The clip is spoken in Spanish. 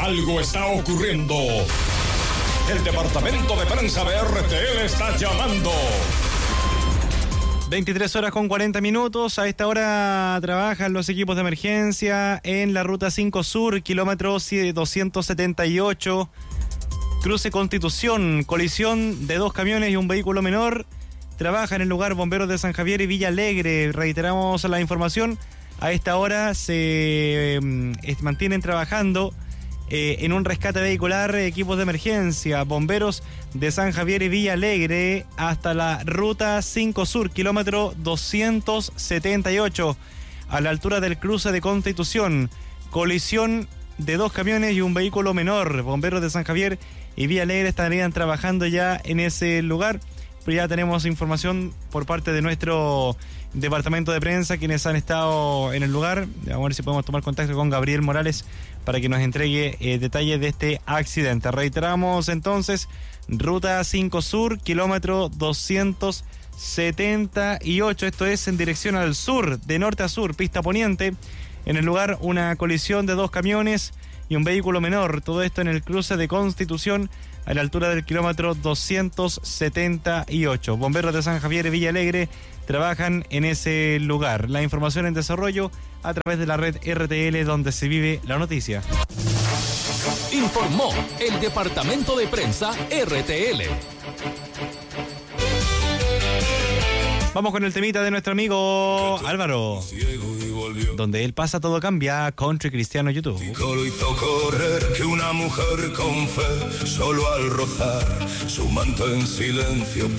Algo está ocurriendo. El departamento de prensa de RTL está llamando. 23 horas con 40 minutos. A esta hora trabajan los equipos de emergencia en la Ruta 5 Sur, kilómetro 278. Cruce Constitución, colisión de 2 camiones y un vehículo menor. Trabaja en el lugar bomberos de San Javier y Villa Alegre. Reiteramos la información. A esta hora se mantienen trabajando en un rescate vehicular, equipos de emergencia, bomberos de San Javier y Villa Alegre hasta la Ruta 5 Sur, kilómetro 278, a la altura del cruce de Constitución. Colisión de 2 camiones y un vehículo menor. Bomberos de San Javier y Villa Alegre estarían trabajando ya en ese lugar. Pero ya tenemos información por parte de nuestro departamento de prensa, quienes han estado en el lugar. Vamos a ver si podemos tomar contacto con Gabriel Morales para que nos entregue detalles de este accidente. Reiteramos entonces, Ruta 5 Sur, kilómetro 278. Esto es en dirección al sur, de norte a sur, pista poniente. En el lugar, una colisión de 2 camiones y un vehículo menor. Todo esto en el cruce de Constitución, a la altura del kilómetro 278. Bomberos de San Javier y Villa Alegre trabajan en ese lugar. La información en desarrollo a través de la red RTL, donde se vive la noticia. Informó el departamento de prensa RTL. Vamos con el temita de nuestro amigo Álvaro, donde él pasa todo cambia. Country Cristiano YouTube. Lo hizo correr que una mujer con fe, solo al rozar su manto en silencio